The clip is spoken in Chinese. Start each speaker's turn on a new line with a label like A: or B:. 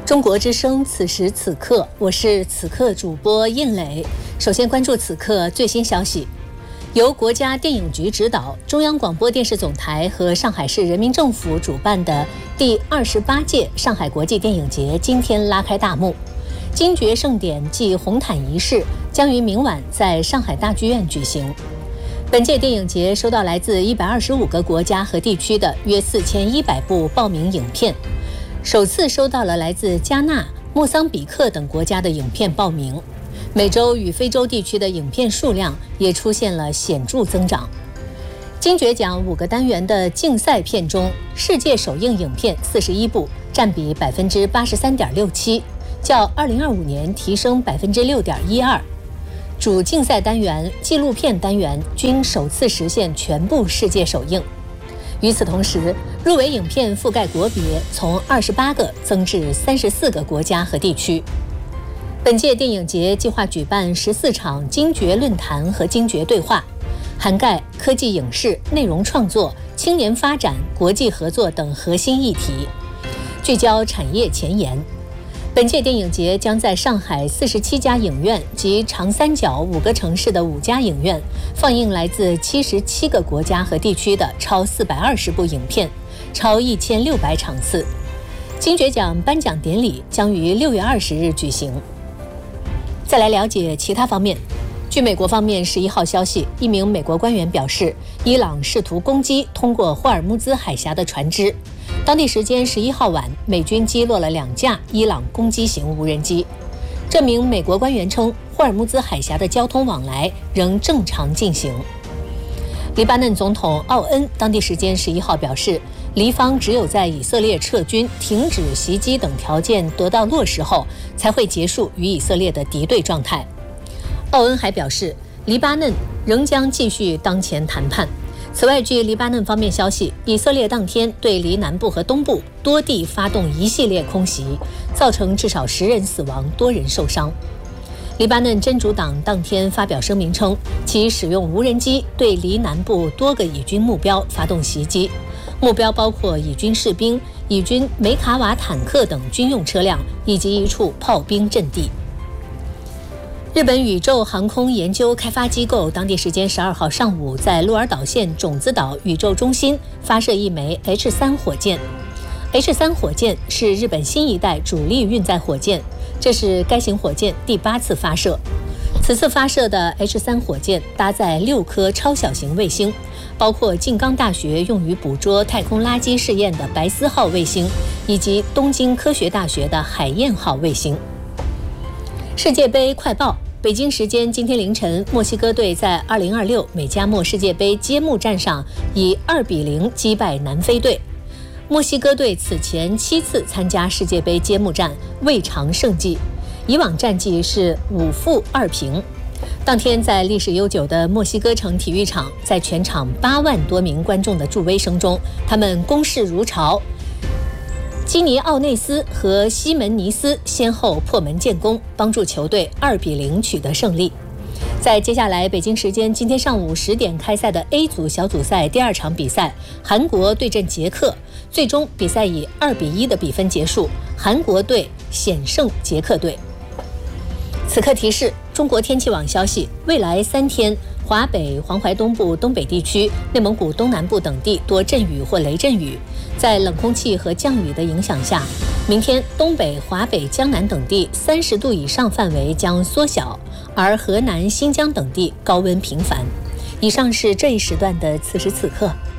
A: 中国之声，此时此刻，我是此刻主播应磊。首先关注此刻最新消息。由国家电影局指导，中央广播电视总台和上海市人民政府主办的第28届上海国际电影节今天拉开大幕。金爵盛典暨红毯仪式将于明晚在上海大剧院举行。本届电影节收到来自125个国家和地区的约4100部报名影片，首次收到了来自加纳、莫桑比克等国家的影片报名。美洲与非洲地区的影片数量也出现了显著增长。金爵奖5个单元的竞赛片中，世界首映影片41部，占比83.67%，较2025年提升6.12%。主竞赛单元、纪录片单元均首次实现全部世界首映。与此同时，入围影片覆盖国别从28个增至34个国家和地区。本届电影节计划举办14场金爵论坛和金爵对话，涵盖科技影视、内容创作、青年发展、国际合作等核心议题，聚焦产业前沿。本届电影节将在上海47家影院及长三角5个城市的5家影院放映来自77个国家和地区的超420部影片，超1600场次。金爵奖颁奖典礼将于6月20日举行。再来了解其他方面。据美国方面11号消息，一名美国官员表示，伊朗试图攻击通过霍尔木兹海峡的船只。当地时间11号晚，美军击落了2架伊朗攻击型无人机。这名美国官员称，霍尔木兹海峡的交通往来仍正常进行。黎巴嫩总统奥恩当地时间11号表示，黎方只有在以色列撤军、停止袭击等条件得到落实后，才会结束与以色列的敌对状态。奥恩还表示，黎巴嫩仍将继续当前谈判。此外，据黎巴嫩方面消息，以色列当天对黎南部和东部多地发动一系列空袭，造成至少10人死亡，多人受伤。黎巴嫩真主党当天发表声明称，其使用无人机对黎南部多个以军目标发动袭击，目标包括以军士兵、以军梅卡瓦坦克等军用车辆以及一处炮兵阵地。日本宇宙航空研究开发机构当地时间12号上午在鹿儿岛县种子岛宇宙中心发射一枚 H3 火箭。H3 火箭是日本新一代主力运载火箭，这是该型火箭第8次发射。此次发射的 H3 火箭搭载6颗超小型卫星，包括静冈大学用于捕捉太空垃圾试验的白丝号卫星，以及东京科学大学的海燕号卫星。世界杯快报。北京时间今天凌晨，墨西哥队在2026美加墨世界杯揭幕战上以2-0击败南非队。墨西哥队此前7次参加世界杯揭幕战，未尝胜绩，以往战绩是5-2平。当天在历史悠久的墨西哥城体育场，在全场8万多名观众的助威声中，他们攻势如潮。基尼奥内斯和西门尼斯先后破门建功，帮助球队2-0取得胜利。在接下来北京时间今天上午10点开赛的 A 组小组赛第2场比赛，韩国对阵捷克，最终比赛以2-1的比分结束，韩国队险胜捷克队。此刻提示：中国天气网消息，未来3天，华北、黄淮东部、东北地区、内蒙古东南部等地多阵雨或雷阵雨。在冷空气和降雨的影响下，明天东北、华北、江南等地30度以上范围将缩小，而河南、新疆等地高温频繁。以上是这一时段的此时此刻。